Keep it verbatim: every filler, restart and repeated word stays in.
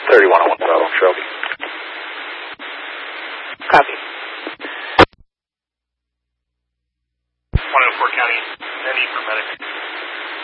thirty-one oh one Bravo, Shelby. Copy. one oh four County, no need for medic.